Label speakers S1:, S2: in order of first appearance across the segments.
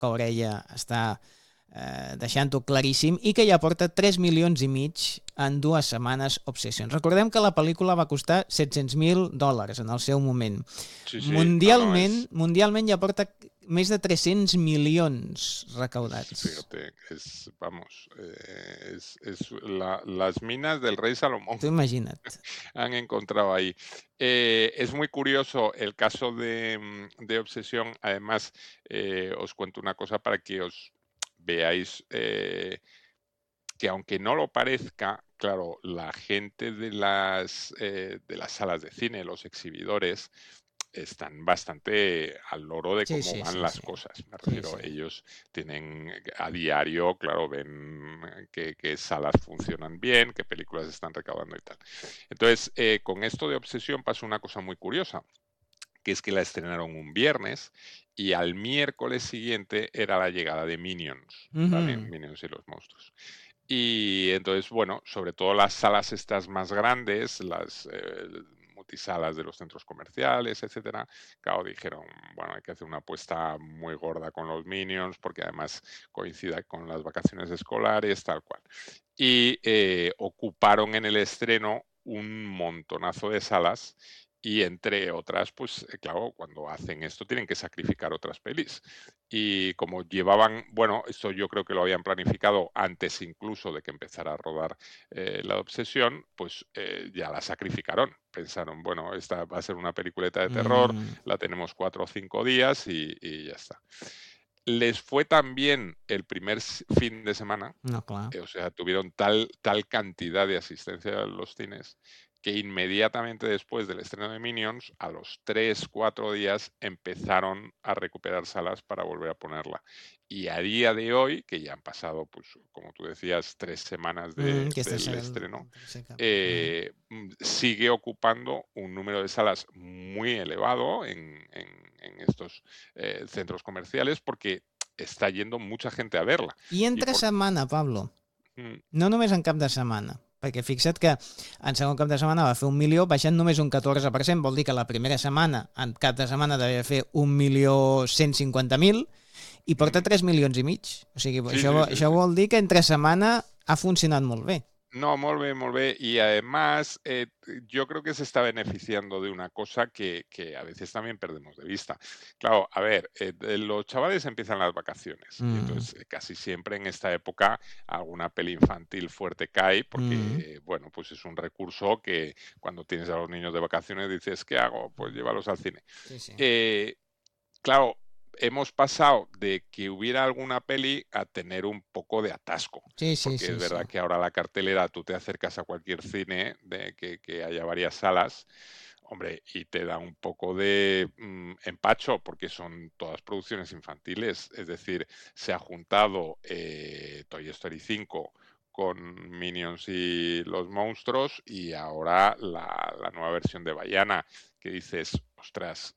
S1: Orella està deixant-ho claríssim, i que ja porta 3,5 milions en 2 setmanes Obsession. Recordem que la pel·lícula va costar $700,000 en el seu moment.
S2: Sí.
S1: Mundialment ja porta més de 300 milions recaudats.
S2: Fíjate, las minas del rey Salomón.
S1: Tú imagínate.
S2: Han encontrado ahí. Es muy curioso el caso de Obsesión. Además, os cuento una cosa para que os veáis que aunque no lo parezca, claro, la gente de las salas de cine, los exhibidores, están bastante al loro de cómo van las cosas. Me refiero, ellos tienen a diario, claro, ven qué salas funcionan bien, qué películas están recaudando y tal. Entonces, con esto de Obsesión pasó una cosa muy curiosa, que es que la estrenaron un viernes y al miércoles siguiente era la llegada de Minions, ¿vale? Minions y los monstruos. Y entonces, bueno, sobre todo las salas estas más grandes, las multisalas de los centros comerciales, etcétera, claro, dijeron, bueno, hay que hacer una apuesta muy gorda con los Minions porque además coincide con las vacaciones escolares, tal cual. Y ocuparon en el estreno un montonazo de salas. Y entre otras, pues claro, cuando hacen esto tienen que sacrificar otras pelis. Y como llevaban, bueno, esto yo creo que lo habían planificado antes incluso de que empezara a rodar La Obsesión, pues ya la sacrificaron. Pensaron, bueno, esta va a ser una peliculeta de terror, la tenemos 4 o 5 días y ya está. Les fue tan bien el primer fin de semana, o sea, tuvieron tal cantidad de asistencia a los cines, que inmediatamente después del estreno de Minions, a los 3-4 días, empezaron a recuperar salas para volver a ponerla. Y a día de hoy, que ya han pasado, pues como tú decías, 3 semanas del estreno, sigue ocupando un número de salas muy elevado en estos centros comerciales porque està yendo mucha gente a verla.
S1: I entre setmana, Pablo. No només en cap de setmana. Perquè fixa't que en segon cap de setmana va fer 1 milió, baixant només un 14%, vol dir que la primera setmana, en cap de setmana, devia fer 1.150.000 i porta 3,5 milions. O sigui, això vol dir que entre setmana ha funcionat molt bé.
S2: No, molt bé. Y además, yo creo que se está beneficiando de una cosa que a veces también perdemos de vista. Claro, a ver, los chavales empiezan las vacaciones. Y entonces, casi siempre en esta época, alguna peli infantil fuerte cae, porque, bueno, pues es un recurso que cuando tienes a los niños de vacaciones dices, ¿qué hago? Pues llévalos al cine. Claro, hemos pasado de que hubiera alguna peli a tener un poco de atasco. Porque es verdad que ahora la cartelera, tú te acercas a cualquier cine de que haya varias salas, hombre, y te da un poco de empacho, porque son todas producciones infantiles. Es decir, se ha juntado Toy Story 5 con Minions y los monstruos y ahora la nueva versión de Vaiana, que dices, ostras,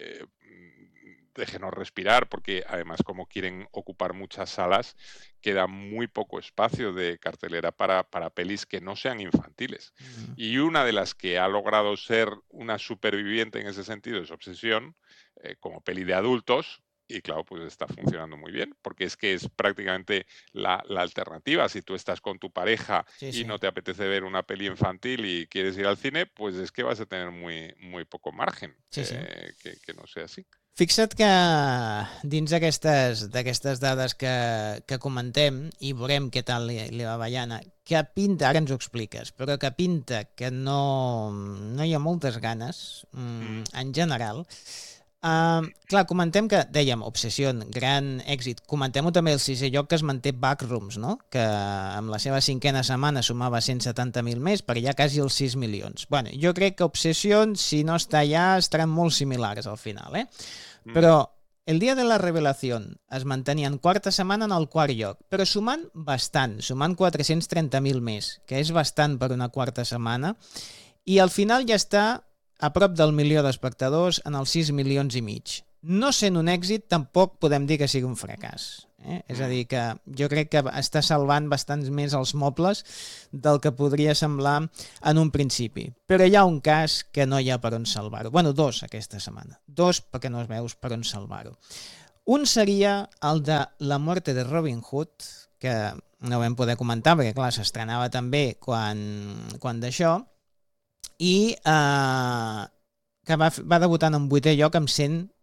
S2: déjenos respirar, porque además como quieren ocupar muchas salas, queda muy poco espacio de cartelera para pelis que no sean infantiles. Y una de las que ha logrado ser una superviviente en ese sentido es Obsesión, como peli de adultos, y claro, pues está funcionando muy bien, porque es que es prácticamente la alternativa. Si tú estás con tu pareja y no te apetece ver una peli infantil y quieres ir al cine, pues es que vas a tener muy poco margen, que no sea así.
S1: Fixa't que dins d'aquestes dades que comentem i veurem què tal li va Vaiana, que pinta, ara ens ho expliques, però que pinta que no hi ha moltes ganes en general. Clar, comentem que, dèiem, Obsessió, gran èxit. Comentem-ho també el 6è lloc, que es manté Backrooms, no? Que amb la seva 5a setmana sumava 170.000 més, per allà quasi els 6 milions. Bueno, jo crec que Obsessió, si no està allà, estaran molt similars al final, Però el dia de la revelació es mantenia en 4a setmana en el 4è lloc, però sumant bastant, sumant 430.000 més, que és bastant per una 4a setmana, i al final ja està a prop del 1 milió d'espectadors en els 6,5 milions. No sent un èxit, tampoc podem dir que sigui un fracàs. És a dir, que jo crec que està salvant bastants més els mobles del que podria semblar en un principi. Però hi ha un cas que no hi ha per on salvar-ho. Bueno, 2 aquesta setmana. 2 perquè no es veus per on salvar-ho. Un seria el de La muerte de Robin Hood, que no vam poder comentar perquè, clar, s'estrenava també quan d'això, i que va debutar en un 8è lloc amb